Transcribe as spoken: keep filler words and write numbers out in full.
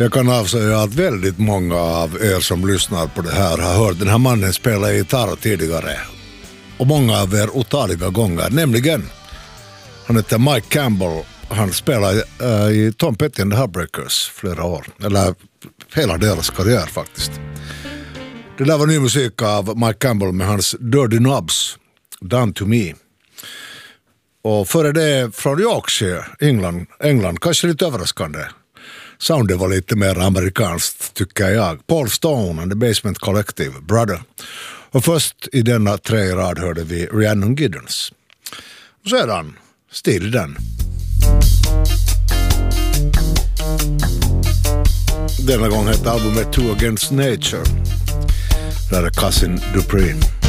Jag kan avslöja att väldigt många av er som lyssnar på det här har hört den här mannen spela gitarr tidigare. Och många av er otaliga gånger. Nämligen, han heter Mike Campbell. Han spelade uh, i Tom Petty and the Heartbreakers flera år. Eller hela deras karriär faktiskt. Det där var ny musik av Mike Campbell med hans Dirty Knobs, Done to Me. Och före det från Yorkshire, England, England, kanske lite överraskande. Soundet var lite mer amerikanskt tycker jag. Paul Stone and the Basement Collective, Brother. Och först i denna tre rad hörde vi Rhiannon Giddens. Och sedan, Still den. Denna gång heter albumet Two Against Nature. Där är Cousin Dupree.